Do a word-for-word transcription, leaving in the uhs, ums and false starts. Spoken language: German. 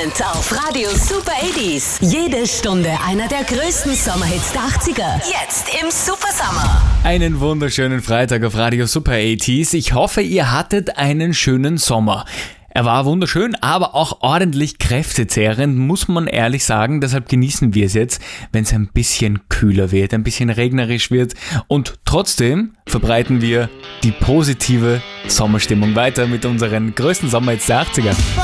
Moment auf Radio Super achtziger. Jede Stunde einer der größten Sommerhits der achtziger. Jetzt im Super Summer. Einen wunderschönen Freitag auf Radio Super achtziger. Ich hoffe, ihr hattet einen schönen Sommer. Er war wunderschön, aber auch ordentlich kräftezehrend, muss man ehrlich sagen. Deshalb genießen wir es jetzt, wenn es ein bisschen kühler wird, ein bisschen regnerisch wird. Und trotzdem verbreiten wir die positive Sommerstimmung weiter mit unseren größten Sommerhits der achtziger.